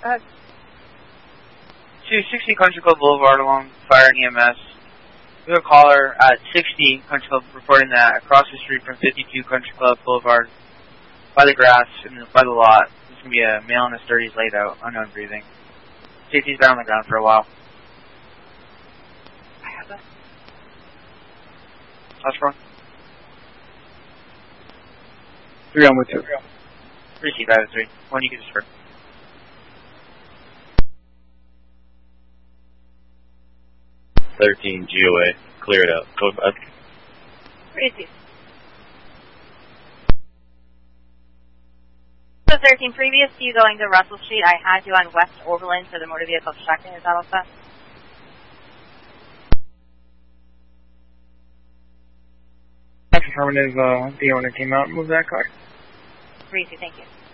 ahead. 260 Country Club Boulevard along Fire and EMS. We have a caller at 60 Country Club reporting that across the street from 52 Country Club Boulevard, by the grass and by the lot, there's going to be a male in his 30s laid out, unknown breathing. Safety's been on the ground for a while. I have that. Osborne? 3 on with 2. Receive out of 3. 1 you can defer. GOA. Clear it out. Code 5. Receive. So 13, previous to you going to Russell Street, I had you on West Overland for the motor vehicle obstructing. Is that all set? Affirmative, the owner came out and moved that car. Receive, thank you.